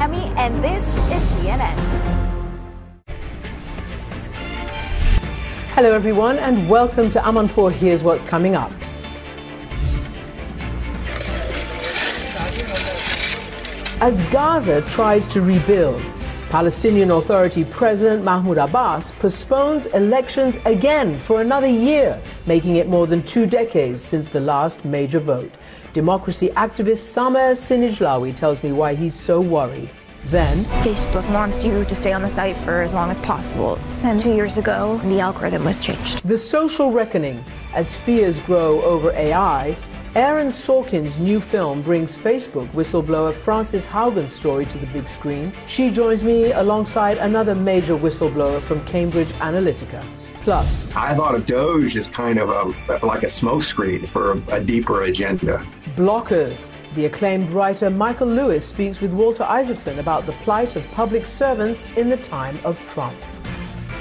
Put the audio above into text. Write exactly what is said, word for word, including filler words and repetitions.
And this is C N N. Hello everyone and welcome to Amanpour. Here's what's coming up. As Gaza tries to rebuild, Palestinian Authority President Mahmoud Abbas postpones elections again for another year, making it more than two decades since the last major vote. Democracy activist Samer Sinijlawi tells me why he's so worried. Then, Facebook wants you to stay on the site for as long as possible. And two years ago, the algorithm was changed. The social reckoning. As fears grow over A I, Aaron Sorkin's new film brings Facebook whistleblower Frances Haugen's story to the big screen. She joins me alongside another major whistleblower from Cambridge Analytica. Plus, I thought of Doge as kind of a, like a smokescreen for a, a deeper agenda. Blockers. The acclaimed writer Michael Lewis speaks with Walter Isaacson about the plight of public servants in the time of Trump.